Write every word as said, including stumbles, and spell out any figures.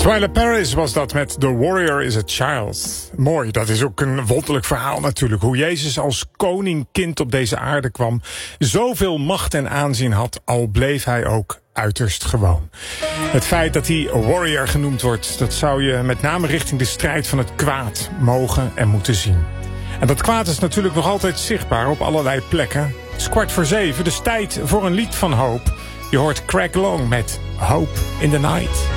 Twyla Paris was dat met The Warrior is a Child. Mooi, dat is ook een wonderlijk verhaal natuurlijk. Hoe Jezus als koningkind op deze aarde kwam. Zoveel macht en aanzien had, al bleef hij ook uiterst gewoon. Het feit dat hij warrior genoemd wordt, dat zou je met name richting de strijd van het kwaad mogen en moeten zien. En dat kwaad is natuurlijk nog altijd zichtbaar op allerlei plekken. Het is kwart voor zeven, dus tijd voor een lied van hoop. Je hoort Craig Long met Hope in the Night.